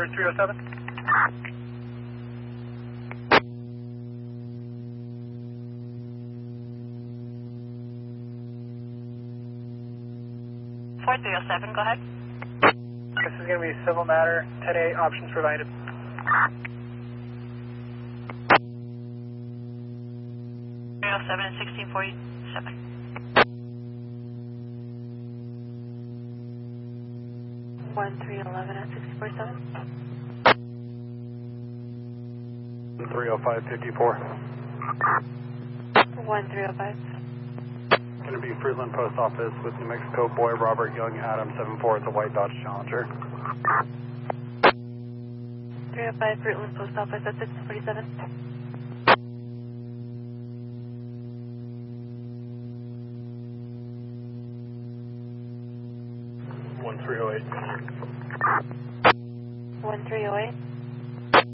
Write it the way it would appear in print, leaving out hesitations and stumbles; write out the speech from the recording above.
for 307. Ford 307, go ahead. This is going to be civil matter, 10A, options provided. .307 and 1647. 1311 at 1647. 30554. 1305. Going to be Fruitland Post Office with New Mexico Boy Robert Young Adam 74. It's a white Dodge Challenger. 305 Fruitland Post Office at 1647. 1308. 1308.